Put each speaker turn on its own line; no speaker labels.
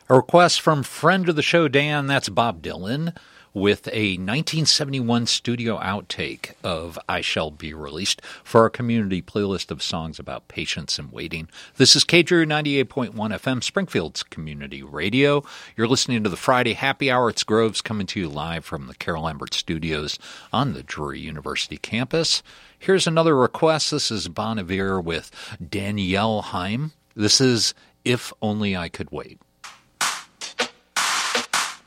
A request from friend of the show, Dan, that's Bob Dylan, with a 1971 studio outtake of I Shall Be Released for our community playlist of songs about patience and waiting. This is KDRU 98.1 FM, Springfield's community radio. You're listening to the Friday Happy Hour. It's Groves coming to you live from the Carol Lambert Studios on the Drury University campus. Here's another request. This is Bon Iver with Danielle Haim. This is If Only I Could Wait.